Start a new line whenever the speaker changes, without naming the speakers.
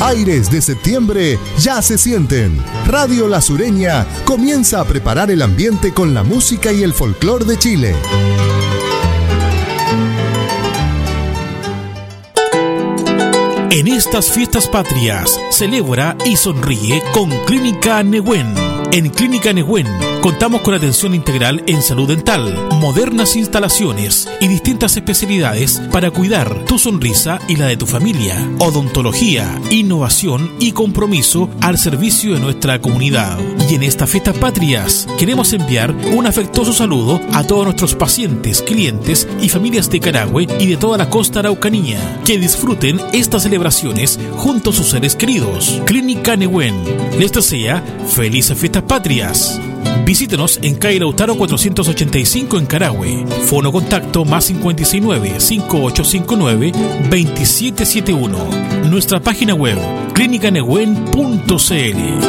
Aires de septiembre ya se sienten. Radio La Sureña comienza a preparar el ambiente con la música y el folclor de Chile.
En estas fiestas patrias, celebra y sonríe con Clínica Nehuen. En Clínica Nehuen contamos con atención integral en salud dental, modernas instalaciones y distintas especialidades para cuidar tu sonrisa y la de tu familia. Odontología, innovación y compromiso al servicio de nuestra comunidad. Y en estas fiestas patrias queremos enviar un afectuoso saludo a todos nuestros pacientes, clientes y familias de Carahue y de toda la costa araucanía. Que disfruten estas celebraciones junto a sus seres queridos. Clínica Nehuen les desea felices fiestas patrias. Visítenos en calle Lautaro 485 en Carahue. Fono contacto +569 5859 2771. Nuestra página web clinicanehuen.cl.